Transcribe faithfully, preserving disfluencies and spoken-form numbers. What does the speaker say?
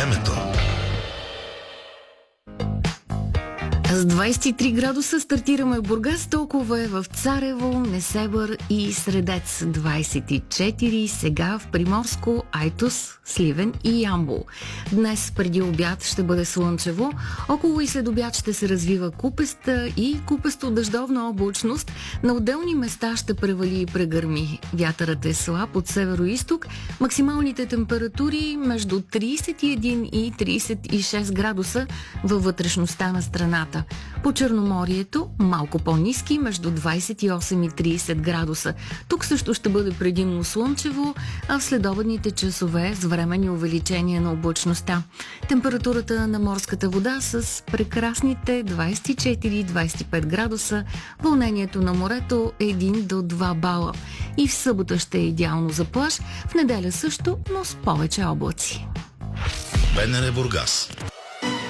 Времето. С двайсет и три градуса стартираме в Бургас, толкова е в Царево, Несебър и Средец. двайсет и четири сега в Приморско, Айтос, Сливен и Ямбол. Днес преди обяд ще бъде слънчево, около и след обяд ще се развива купеста и купесто дъждовна облачност. На отделни места ще превали и прегърми. Вятърът е слаб от северо-исток, максималните температури между трийсет и един и трийсет и шест градуса във вътрешността на страната. По Черноморието малко по-ниски, между двайсет и осем и трийсет градуса. Тук също ще бъде предимно слънчево, а в следобедните часове с временни увеличения на облачността. Температурата на морската вода с прекрасните двайсет и четири до двайсет и пет градуса, вълнението на морето един до два бала. И в събота ще е идеално за плаж, в неделя също, но с повече облаци. БНР Бургас.